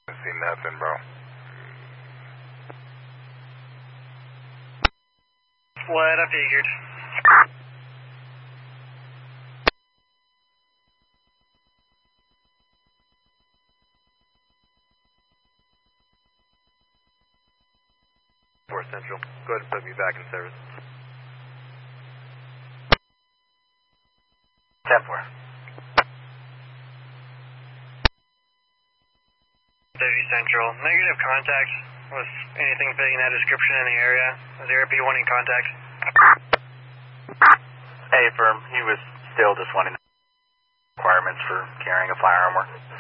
I see nothing, bro. What I figured. Central. Go ahead and put me back in service. 10-4. 30 Central. Negative contact. Was anything fitting that description in the area? Was the RP wanting contact? Hey, firm. He was still just wanting requirements for carrying a firearm.